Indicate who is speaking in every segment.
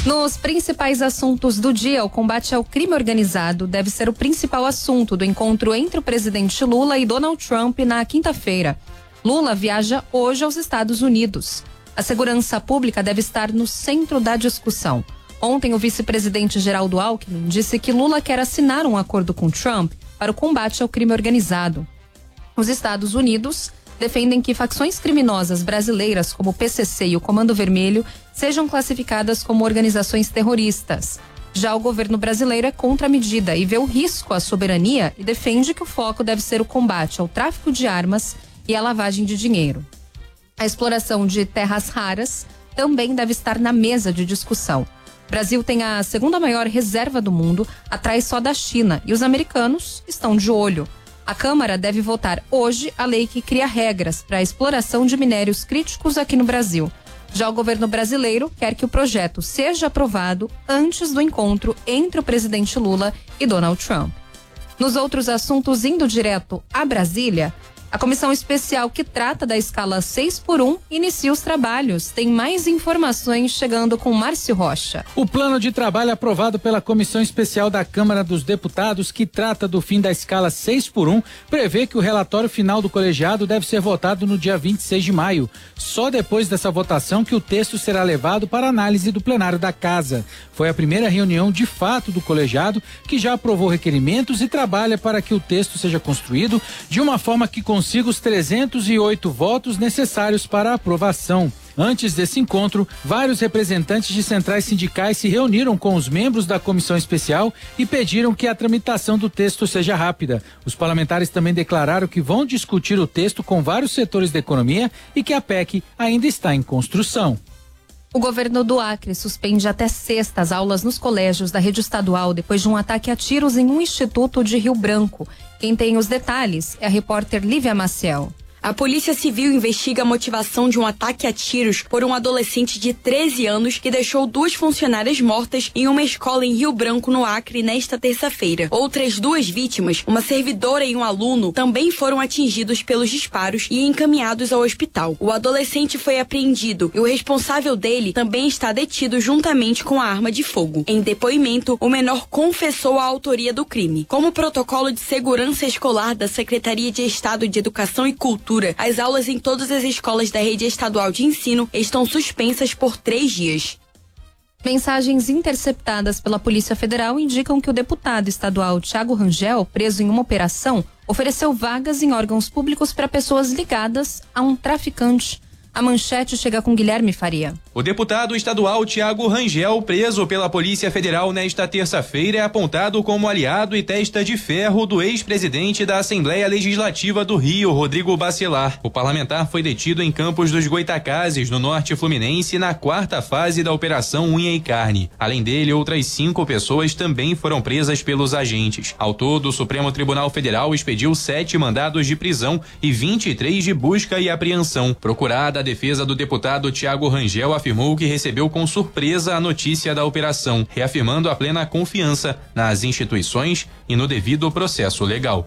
Speaker 1: Nos principais assuntos do dia, o combate ao crime organizado deve ser o principal assunto do encontro entre o presidente Lula e Donald Trump na quinta-feira. Lula viaja hoje aos Estados Unidos. A segurança pública deve estar no centro da discussão. Ontem, o vice-presidente Geraldo Alckmin disse que Lula quer assinar um acordo com Trump para o combate ao crime organizado. Os Estados Unidos defendem que facções criminosas brasileiras como o PCC e o Comando Vermelho sejam classificadas como organizações terroristas. Já o governo brasileiro é contra a medida e vê o risco à soberania e defende que o foco deve ser o combate ao tráfico de armas e à lavagem de dinheiro. A exploração de terras raras também deve estar na mesa de discussão. O Brasil tem a segunda maior reserva do mundo, atrás só da China, e os americanos estão de olho. A Câmara deve votar hoje a lei que cria regras para a exploração de minérios críticos aqui no Brasil. Já o governo brasileiro quer que o projeto seja aprovado antes do encontro entre o presidente Lula e Donald Trump. Nos outros assuntos, indo direto a Brasília, a comissão especial que trata da escala 6x1 inicia os trabalhos. Tem mais informações chegando com Márcio Rocha.
Speaker 2: O plano de trabalho aprovado pela Comissão Especial da Câmara dos Deputados, que trata do fim da escala 6x1, prevê que o relatório final do colegiado deve ser votado no dia 26 de maio. Só depois dessa votação que o texto será levado para análise do plenário da Casa. Foi a primeira reunião de fato do colegiado, que já aprovou requerimentos e trabalha para que o texto seja construído de uma forma que consiga os 308 votos necessários para a aprovação. Antes desse encontro, vários representantes de centrais sindicais se reuniram com os membros da comissão especial e pediram que a tramitação do texto seja rápida. Os parlamentares também declararam que vão discutir o texto com vários setores da economia e que a PEC ainda está em construção.
Speaker 1: O governo do Acre suspende até sexta as aulas nos colégios da rede estadual depois de um ataque a tiros em um instituto de Rio Branco. Quem tem os detalhes é a repórter Lívia Maciel.
Speaker 3: A Polícia Civil investiga a motivação de um ataque a tiros por um adolescente de 13 anos que deixou 2 funcionárias mortas em uma escola em Rio Branco, no Acre, nesta terça-feira. Outras 2 vítimas, uma servidora e um aluno, também foram atingidos pelos disparos e encaminhados ao hospital. O adolescente foi apreendido e o responsável dele também está detido juntamente com a arma de fogo. Em depoimento, o menor confessou a autoria do crime. Como protocolo de segurança escolar da Secretaria de Estado de Educação e Cultura, as aulas em todas as escolas da rede estadual de ensino estão suspensas por 3 dias.
Speaker 1: Mensagens interceptadas pela Polícia Federal indicam que o deputado estadual Thiago Rangel, preso em uma operação, ofereceu vagas em órgãos públicos para pessoas ligadas a um traficante. A manchete chega com Guilherme Faria.
Speaker 4: O deputado estadual Thiago Rangel, preso pela Polícia Federal nesta terça-feira, é apontado como aliado e testa de ferro do ex-presidente da Assembleia Legislativa do Rio, Rodrigo Bacelar. O parlamentar foi detido em Campos dos Goitacazes, no norte fluminense, na 4ª fase da Operação Unha e Carne. Além dele, outras 5 pessoas também foram presas pelos agentes. Ao todo, o Supremo Tribunal Federal expediu 7 mandados de prisão e 23 de busca e apreensão. Procurada, a defesa do deputado Thiago Rangel afirmou que recebeu com surpresa a notícia da operação, reafirmando a plena confiança nas instituições e no devido processo legal.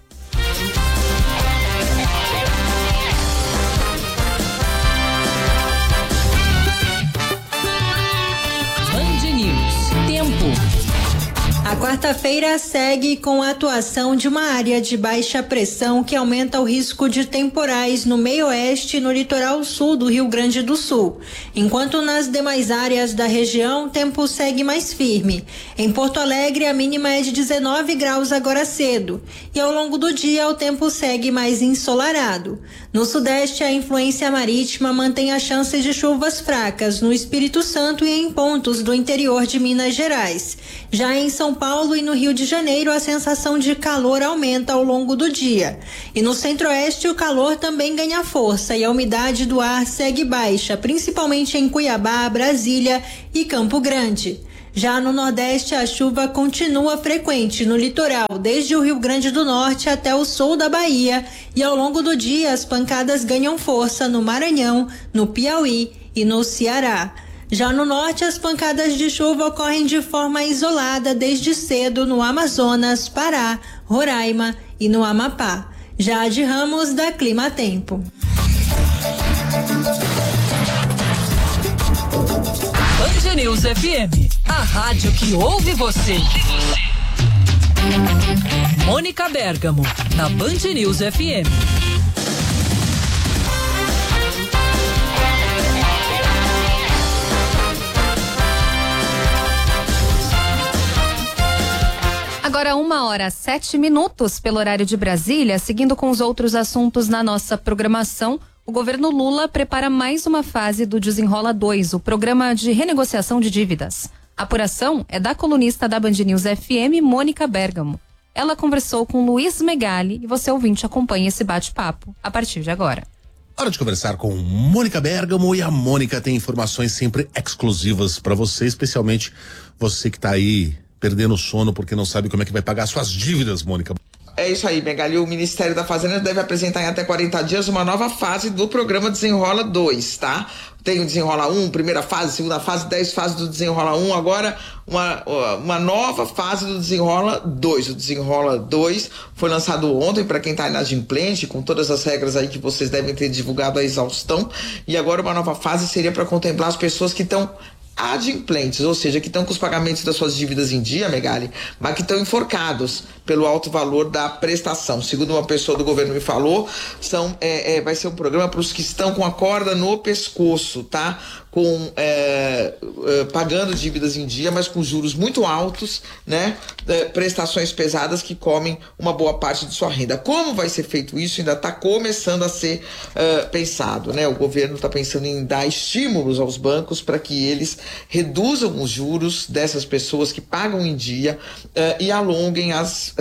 Speaker 5: A quarta-feira segue com a atuação de uma área de baixa pressão que aumenta o risco de temporais no meio-oeste e no litoral sul do Rio Grande do Sul. Enquanto nas demais áreas da região, o tempo segue mais firme. Em Porto Alegre, a mínima é de 19 graus agora cedo. E ao longo do dia, o tempo segue mais ensolarado. No sudeste, a influência marítima mantém as chances de chuvas fracas no Espírito Santo e em pontos do interior de Minas Gerais. Já em São Paulo e no Rio de Janeiro, a sensação de calor aumenta ao longo do dia. E no centro-oeste, o calor também ganha força e a umidade do ar segue baixa, principalmente em Cuiabá, Brasília e Campo Grande. Já no Nordeste, a chuva continua frequente no litoral, desde o Rio Grande do Norte até o sul da Bahia. E ao longo do dia, as pancadas ganham força no Maranhão, no Piauí e no Ceará. Já no norte, as pancadas de chuva ocorrem de forma isolada desde cedo no Amazonas, Pará, Roraima e no Amapá. Jade Ramos, da Clima Tempo.
Speaker 6: Band News FM, a rádio que ouve você. Mônica Bergamo, na Band News FM.
Speaker 1: Agora 1h07 pelo horário de Brasília, seguindo com os outros assuntos na nossa programação. O governo Lula prepara mais uma fase do Desenrola 2, o programa de renegociação de dívidas. A apuração é da colunista da Band News FM, Mônica Bergamo. Ela conversou com Luiz Megali e você, ouvinte, acompanha esse bate-papo a partir de agora.
Speaker 7: Hora de conversar com Mônica Bergamo, e a Mônica tem informações sempre exclusivas para você, especialmente você que tá aí perdendo o sono porque não sabe como é que vai pagar suas dívidas, Mônica.
Speaker 8: É isso aí, Megali. O Ministério da Fazenda deve apresentar em até 40 dias uma nova fase do programa Desenrola 2, tá? Tem o Desenrola 1, primeira fase, segunda fase, 10 fases do Desenrola 1, agora uma nova fase do Desenrola 2. O Desenrola 2 foi lançado ontem para quem está inadimplente, com todas as regras aí que vocês devem ter divulgado à exaustão, e agora uma nova fase seria para contemplar as pessoas que estão adimplentes, ou seja, que estão com os pagamentos das suas dívidas em dia, Megali, mas que estão enforcados pelo alto valor da prestação. Segundo uma pessoa do governo me falou, vai ser um programa para os que estão com a corda no pescoço, tá? Pagando dívidas em dia, mas com juros muito altos, né? Prestações pesadas que comem uma boa parte de sua renda. Como vai ser feito isso? Ainda está começando a ser pensado, né? O governo está pensando em dar estímulos aos bancos para que eles reduzam os juros dessas pessoas que pagam em dia e alongue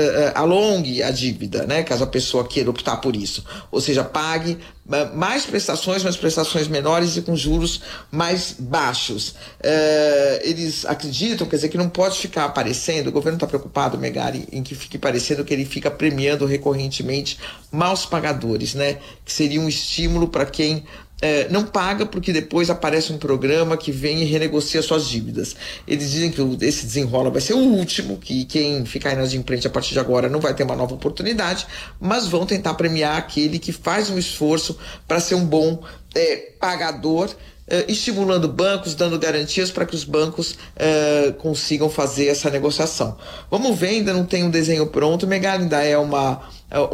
Speaker 8: a dívida, né? Caso a pessoa queira optar por isso. Ou seja, pague mais prestações, mas prestações menores e com juros mais baixos. Eles acreditam, quer dizer, que não pode ficar aparecendo, o governo está preocupado, Megali, em que fique parecendo que ele fica premiando recorrentemente maus pagadores, né? Que seria um estímulo para quem não paga, porque depois aparece um programa que vem e renegocia suas dívidas. Eles dizem que esse Desenrola vai ser o último, que quem ficar inadimplente a partir de agora não vai ter uma nova oportunidade, mas vão tentar premiar aquele que faz um esforço para ser um bom pagador, estimulando bancos, dando garantias para que os bancos consigam fazer essa negociação. Vamos ver, ainda não tem um desenho pronto, Megali, ainda é uma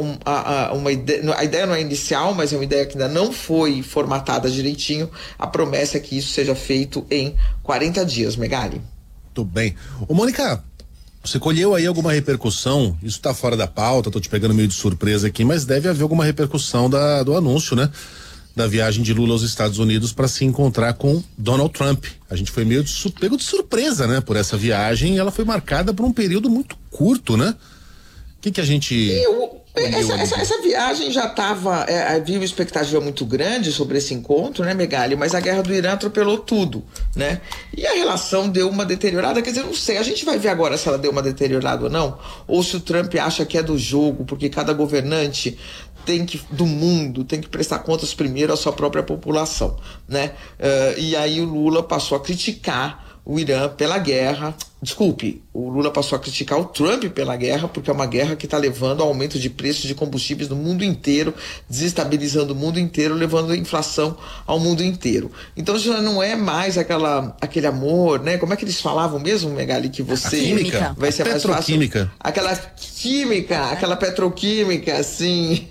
Speaker 8: ideia, a ideia não é inicial, mas é uma ideia que ainda não foi formatada direitinho. A promessa é que isso seja feito em 40 dias, Megali.
Speaker 7: Muito bem. Ô, Mônica, você colheu aí alguma repercussão? Isso tá fora da pauta, tô te pegando meio de surpresa aqui, mas deve haver alguma repercussão do anúncio, né? Da viagem de Lula aos Estados Unidos para se encontrar com Donald Trump. A gente foi meio pego de surpresa, né? Por essa viagem, e ela foi marcada por um período muito curto, né? O que a gente...
Speaker 8: Essa viagem já estava, havia uma expectativa muito grande sobre esse encontro, né, Megali? Mas a guerra do Irã atropelou tudo, né? E a relação deu uma deteriorada, quer dizer, não sei, a gente vai ver agora se ela deu uma deteriorada ou não, ou se o Trump acha que é do jogo, porque cada governante do mundo tem que prestar contas primeiro à sua própria população, né? E aí o Lula passou a criticar o Irã pela guerra. Desculpe, o Lula passou a criticar o Trump pela guerra, porque é uma guerra que está levando ao aumento de preços de combustíveis no mundo inteiro, desestabilizando o mundo inteiro, levando a inflação ao mundo inteiro. Então já não é mais aquele amor, né? Como é que eles falavam mesmo, Megali, que você
Speaker 7: química,
Speaker 8: vai ser mais fácil? Aquela química, aquela petroquímica, assim,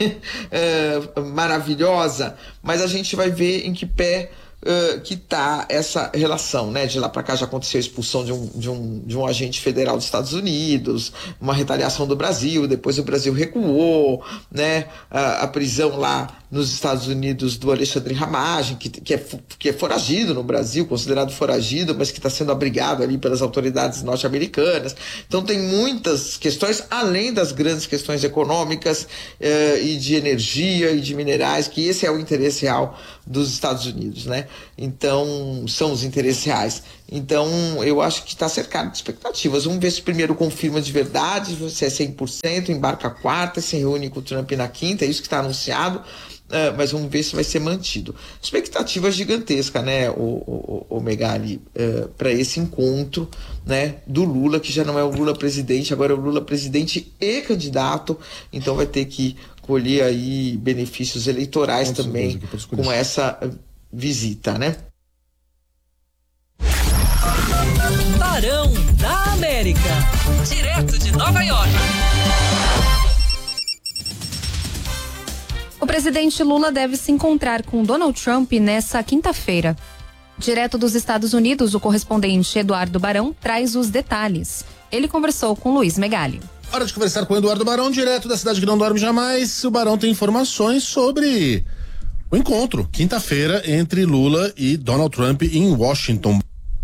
Speaker 8: maravilhosa. Mas a gente vai ver em que pé que está essa relação, né? De lá para cá já aconteceu a expulsão de um agente federal dos Estados Unidos, uma retaliação do Brasil, depois o Brasil recuou, né? A prisão lá nos Estados Unidos do Alexandre Ramagem, que é foragido no Brasil, considerado foragido, mas que está sendo abrigado ali pelas autoridades norte-americanas. Então tem muitas questões, além das grandes questões econômicas e de energia e de minerais, que esse é o interesse real dos Estados Unidos, né? Então, são os interesses reais. Então, eu acho que está cercado de expectativas. Vamos ver se primeiro confirma de verdade, se é 100%, embarca a quarta, se reúne com o Trump na quinta, é isso que está anunciado. Mas vamos ver se vai ser mantido. Expectativa gigantesca, né, o Megali, para esse encontro, né, do Lula, que já não é o Lula presidente, agora é o Lula presidente e candidato, então vai ter que colher aí benefícios eleitorais também com essa visita, né?
Speaker 6: América, direto de Nova York.
Speaker 1: O presidente Lula deve se encontrar com Donald Trump nessa quinta-feira. Direto dos Estados Unidos, o correspondente Eduardo Barão traz os detalhes. Ele conversou com Luiz Megali.
Speaker 7: Hora de conversar com o Eduardo Barão, direto da cidade que não dorme jamais. O Barão tem informações sobre o encontro, quinta-feira, entre Lula e Donald Trump em Washington.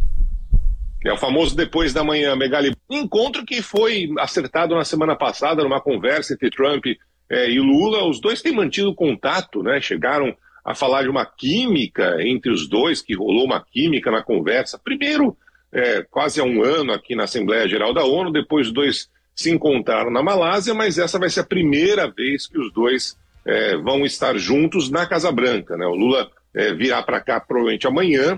Speaker 9: É o famoso depois da manhã, Megali. Encontro que foi acertado na semana passada, numa conversa entre Trump e Lula. Os dois têm mantido contato, né? Chegaram a falar de uma química entre os dois, que rolou uma química na conversa. Primeiro, quase há um ano aqui na Assembleia Geral da ONU, depois os dois se encontraram na Malásia, mas essa vai ser a primeira vez que os dois vão estar juntos na Casa Branca, né? O Lula virá para cá provavelmente amanhã,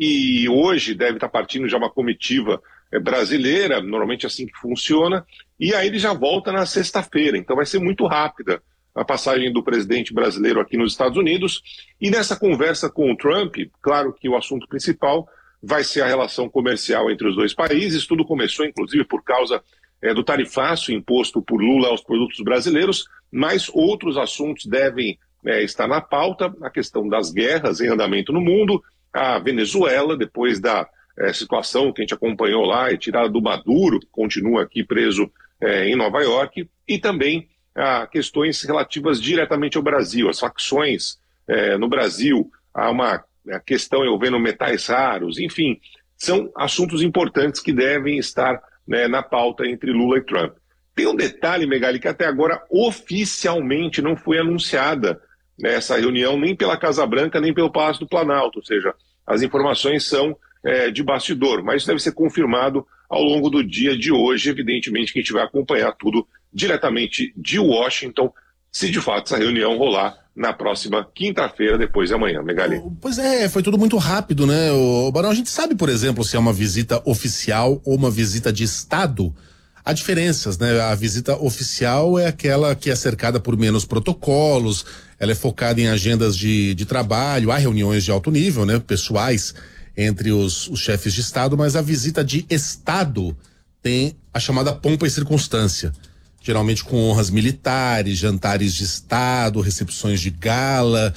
Speaker 9: e hoje deve estar partindo já uma comitiva brasileira, normalmente assim que funciona, e aí ele já volta na sexta-feira, então vai ser muito rápida a passagem do presidente brasileiro aqui nos Estados Unidos. E nessa conversa com o Trump, claro que o assunto principal vai ser a relação comercial entre os dois países. Tudo começou, inclusive, por causa do tarifaço imposto por Lula aos produtos brasileiros, mas outros assuntos devem estar na pauta: a questão das guerras em andamento no mundo, a Venezuela, depois da situação que a gente acompanhou lá, retirada do Maduro, que continua aqui preso em Nova York, e também questões relativas diretamente ao Brasil, as facções no Brasil, há uma questão envolvendo metais raros, enfim, são assuntos importantes que devem estar na pauta entre Lula e Trump. Tem um detalhe, Megali, que até agora oficialmente não foi anunciada essa reunião nem pela Casa Branca, nem pelo Palácio do Planalto, ou seja, as informações são de bastidor, mas isso deve ser confirmado ao longo do dia de hoje. Evidentemente que a gente vai acompanhar tudo diretamente de Washington, se de fato essa reunião rolar na próxima quinta-feira, depois de amanhã, Megali.
Speaker 7: Pois foi tudo muito rápido, né? O Barão, a gente sabe, por exemplo, se é uma visita oficial ou uma visita de Estado. Há diferenças, né? A visita oficial é aquela que é cercada por menos protocolos, ela é focada em agendas de trabalho, há reuniões de alto nível, né? Pessoais entre os chefes de Estado, mas a visita de Estado tem a chamada pompa e circunstância. Geralmente com honras militares, jantares de Estado, recepções de gala,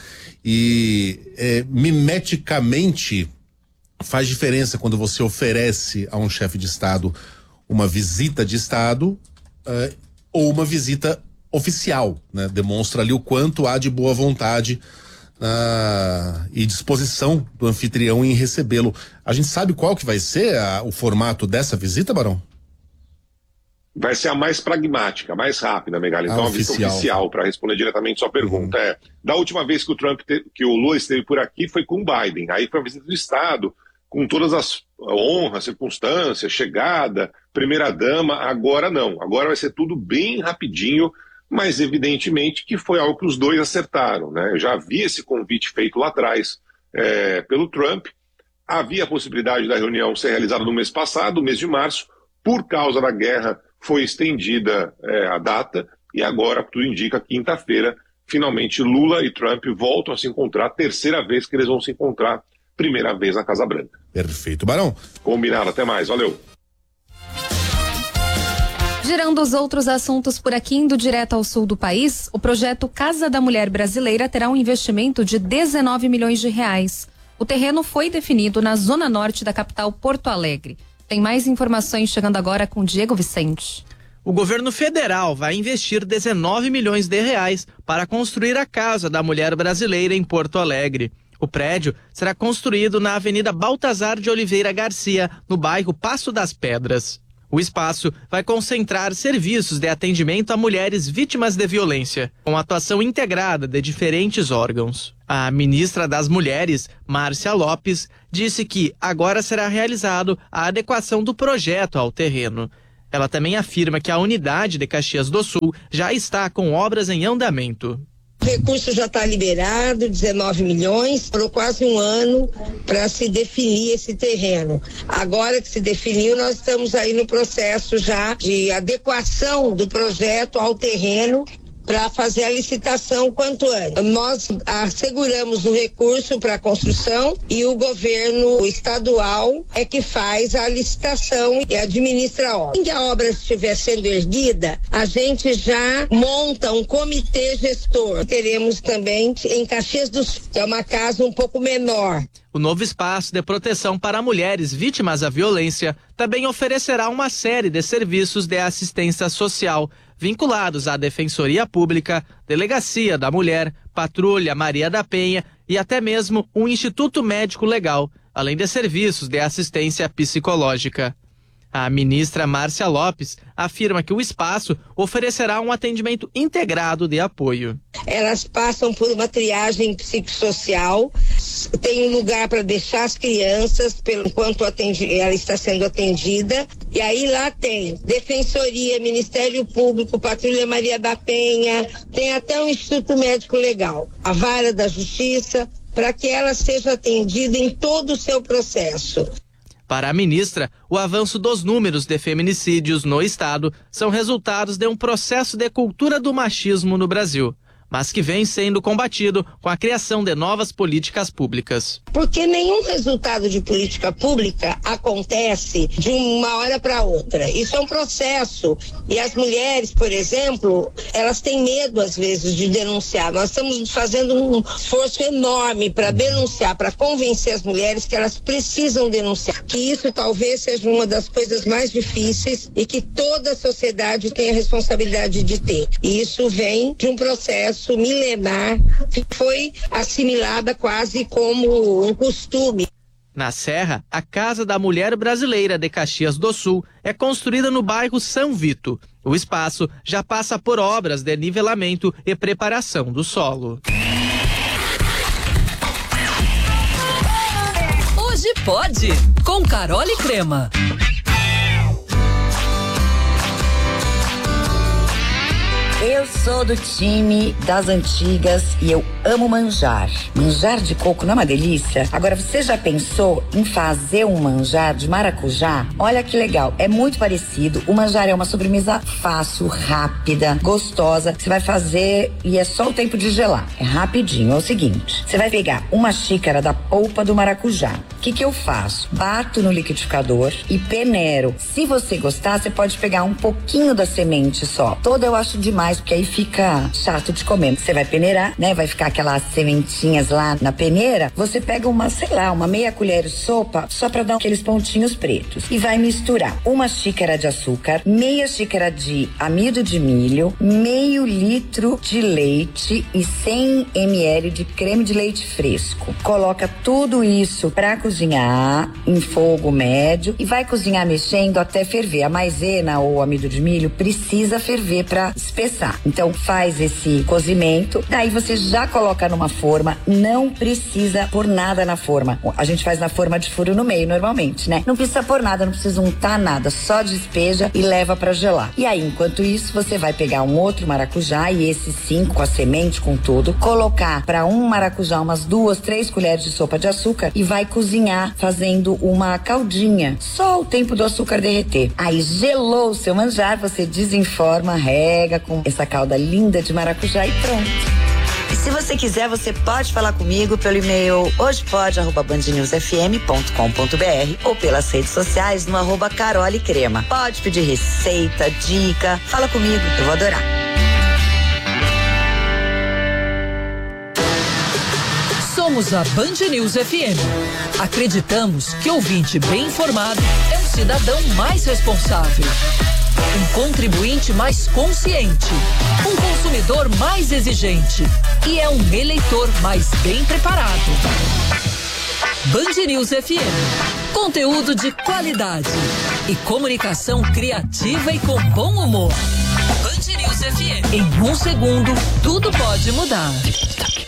Speaker 7: e mimeticamente faz diferença quando você oferece a um chefe de Estado uma visita de Estado ou uma visita oficial, né? Demonstra ali o quanto há de boa vontade e disposição do anfitrião em recebê-lo. A gente sabe qual que vai ser o formato dessa visita, Barão?
Speaker 9: Vai ser a mais pragmática, mais rápida, Megali. Então, a visita oficial, para responder diretamente sua pergunta, da última vez que o Lula esteve por aqui foi com o Biden. Aí foi a visita do Estado, com todas as honras, circunstâncias, chegada, primeira-dama. Agora não. Agora vai ser tudo bem rapidinho, mas evidentemente que foi algo que os dois acertaram, né? Eu já vi esse convite feito lá atrás pelo Trump. Havia a possibilidade da reunião ser realizada no mês passado, no mês de março. Por causa da guerra, foi estendida a data, e agora, tudo indica, quinta-feira, finalmente Lula e Trump voltam a se encontrar, terceira vez que eles vão se encontrar, primeira vez na Casa Branca.
Speaker 7: Perfeito, Barão.
Speaker 9: Combinado, até mais, valeu.
Speaker 1: Girando os outros assuntos por aqui, indo direto ao sul do país, o projeto Casa da Mulher Brasileira terá um investimento de 19 milhões de reais. O terreno foi definido na zona norte da capital, Porto Alegre. Tem mais informações chegando agora com Diego Vicente.
Speaker 10: O governo federal vai investir 19 milhões de reais para construir a Casa da Mulher Brasileira em Porto Alegre. O prédio será construído na Avenida Baltazar de Oliveira Garcia, no bairro Passo das Pedras. O espaço vai concentrar serviços de atendimento a mulheres vítimas de violência, com atuação integrada de diferentes órgãos. A ministra das Mulheres, Márcia Lopes, disse que agora será realizado a adequação do projeto ao terreno. Ela também afirma que a unidade de Caxias do Sul já está com obras em andamento.
Speaker 11: O recurso já está liberado, 19 milhões, por quase um ano para se definir esse terreno. Agora que se definiu, nós estamos aí no processo já de adequação do projeto ao terreno para fazer a licitação quanto antes. Nós asseguramos o recurso para a construção e o governo estadual é que faz a licitação e administra a obra. Quando a obra estiver sendo erguida, a gente já monta um comitê gestor. Teremos também em Caxias do Sul, que é uma casa um pouco menor.
Speaker 10: O novo espaço de proteção para mulheres vítimas da violência também oferecerá uma série de serviços de assistência social vinculados à Defensoria Pública, Delegacia da Mulher, Patrulha Maria da Penha e até mesmo um Instituto Médico Legal, além de serviços de assistência psicológica. A ministra Márcia Lopes afirma que o espaço oferecerá um atendimento integrado de apoio.
Speaker 11: Elas passam por uma triagem psicossocial, tem um lugar para deixar as crianças enquanto ela está sendo atendida, e aí lá tem Defensoria, Ministério Público, Patrulha Maria da Penha, tem até um Instituto Médico Legal, a Vara da Justiça, para que ela seja atendida em todo o seu processo.
Speaker 10: Para a ministra, o avanço dos números de feminicídios no estado são resultados de um processo de cultura do machismo no Brasil, mas que vem sendo combatido com a criação de novas políticas públicas.
Speaker 11: Porque nenhum resultado de política pública acontece de uma hora para outra. Isso é um processo. E as mulheres, por exemplo, elas têm medo às vezes de denunciar. Nós estamos fazendo um esforço enorme para denunciar, para convencer as mulheres que elas precisam denunciar. Que isso talvez seja uma das coisas mais difíceis e que toda a sociedade tem a responsabilidade de ter. E isso vem de um processo milenar que foi assimilada quase como um costume.
Speaker 10: Na Serra, a Casa da Mulher Brasileira de Caxias do Sul é construída no bairro São Vito. O espaço já passa por obras de nivelamento e preparação do solo.
Speaker 6: Hoje pode, com Carol e Crema.
Speaker 12: Eu sou do time das antigas e eu amo manjar. Manjar de coco não é uma delícia? Agora, você já pensou em fazer um manjar de maracujá? Olha que legal, é muito parecido. O manjar é uma sobremesa fácil, rápida, gostosa. Você vai fazer e é só o tempo de gelar. É rapidinho, é o seguinte. Você vai pegar uma xícara da polpa do maracujá. O que eu faço? Bato no liquidificador e peneiro. Se você gostar, você pode pegar um pouquinho da semente só. Toda eu acho demais, porque aí fica chato de comer. Você vai peneirar, né? Vai ficar aquelas sementinhas lá na peneira. Você pega uma, sei lá, uma meia colher de sopa, só pra dar aqueles pontinhos pretos. E vai misturar uma xícara de açúcar, meia xícara de amido de milho, meio litro de leite e 100 ml de creme de leite fresco. Coloca tudo isso pra cozinhar em fogo médio e vai cozinhar mexendo até ferver. A maisena ou amido de milho precisa ferver pra espessar. Então faz esse cozimento, daí você já coloca numa forma, não precisa pôr nada na forma. A gente faz na forma de furo no meio normalmente, né? Não precisa pôr nada, não precisa untar nada, só despeja e leva pra gelar. E aí, enquanto isso, você vai pegar um outro maracujá e esse 5 com a semente, com tudo, colocar pra um maracujá umas 2, 3 colheres de sopa de açúcar e vai cozinhar fazendo uma caldinha, só o tempo do açúcar derreter. Aí gelou o seu manjar, você desenforma, rega com essa calda linda de maracujá e pronto. E se você quiser, você pode falar comigo pelo e-mail hojepode@bandnewsfm.com.br ou pelas redes sociais no @carolecrema. Pode pedir receita, dica, fala comigo, eu vou adorar.
Speaker 6: Somos a Band News FM. Acreditamos que ouvinte bem informado é um cidadão mais responsável. Um contribuinte mais consciente, um consumidor mais exigente e é um eleitor mais bem preparado. Band News FM, conteúdo de qualidade e comunicação criativa e com bom humor. Band News FM, em 1 segundo, tudo pode mudar.